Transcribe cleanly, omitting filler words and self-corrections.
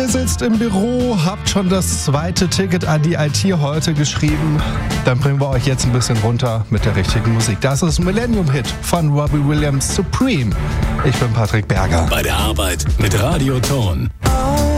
Ihr sitzt im Büro, habt schon das zweite Ticket an die IT heute geschrieben. Dann bringen wir euch jetzt ein bisschen runter mit der richtigen Musik. Das ist Millennium Hit von Robbie Williams, Supreme. Ich bin Patrick Berger. Bei der Arbeit mit Radio Ton. Oh.